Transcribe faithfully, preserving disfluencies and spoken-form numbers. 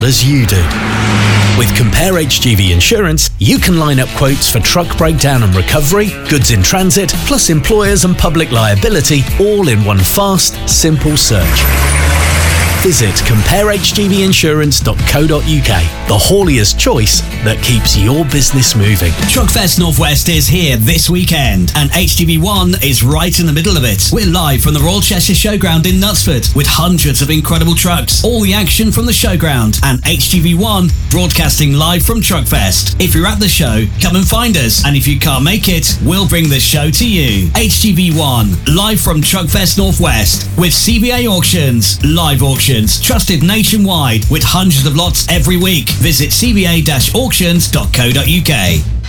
as you do. With Compare H G V Insurance, you can line up quotes for truck breakdown and recovery, goods in transit, plus employers and public liability, all in one fast, simple search. Visit compare h g v insurance dot co dot u k, the hauliest choice that keeps your business moving. Truckfest Northwest is here this weekend, and H G V one is right in the middle of it. We're live from the Royal Cheshire Showground in Knutsford with hundreds of incredible trucks, all the action from the showground, and H G V one broadcasting live from Truckfest. If you're at the show, come and find us, and if you can't make it, we'll bring the show to you. H G V one, live from Truckfest Northwest with C V A Auctions, live auctions, trusted nationwide with hundreds of lots every week. Visit c v a dash auctions dot co dot u k.